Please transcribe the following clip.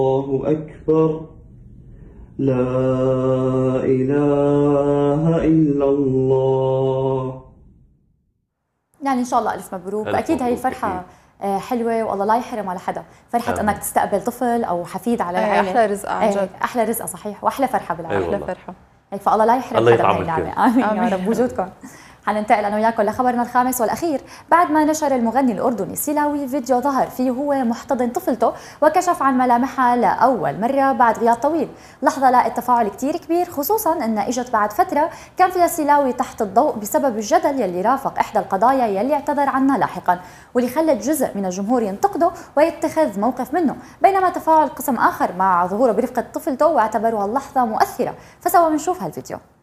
الله أكبر. لا إله إلا الله. يعني ان شاء الله الف مبروك. ألف اكيد هي مبروك فرحه حلوه، والله لا يحرم على حدا فرحه آمين. انك تستقبل طفل او حفيد على العائله. احلى رزق عن جد. احلى رزقه صحيح، واحلى فرحه بالعائله. أيوة. احلى فرحه. هيك فالله لا يحرم الله حدا يطعم بهي النعمه. الكل. امين يا رب وجودكم. حننتقل انا وياكم لخبرنا الخامس والاخير. بعد ما نشر المغني الاردني سيلاوي فيديو ظهر فيه هو محتضن طفلته وكشف عن ملامحها لاول مره بعد غياب طويل، لحظه لاقت تفاعل كثير كبير، خصوصا انها اجت بعد فتره كان فيها سيلاوي تحت الضوء بسبب الجدل يلي رافق احدى القضايا يلي اعتذر عنها لاحقا، واللي خلت جزء من الجمهور ينتقده ويتخذ موقف منه، بينما تفاعل قسم اخر مع ظهوره برفقه طفلته واعتبروها اللحظه مؤثره. فسوا بنشوف هالفيديو.